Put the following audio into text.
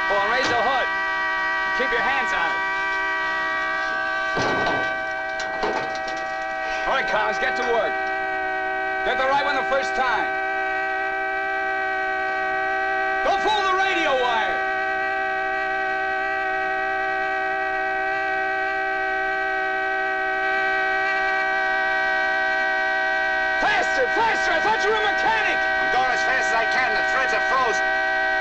Oh, and raise the hood. Keep your hands on it. All right, Collins, get to work. Get the right one the first time. Don't fool the radio wire. Faster, faster! I thought you were a mechanic! I'm going as fast as I can. The threads are frozen.